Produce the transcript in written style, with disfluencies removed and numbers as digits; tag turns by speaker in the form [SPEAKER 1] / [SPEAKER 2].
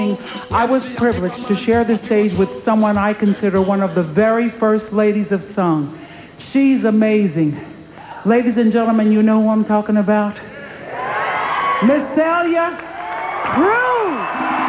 [SPEAKER 1] I was privileged to share the stage with someone I consider one of the very first ladies of song. She's amazing. Ladies and gentlemen, you know who I'm talking about? Miss Celia Cruz.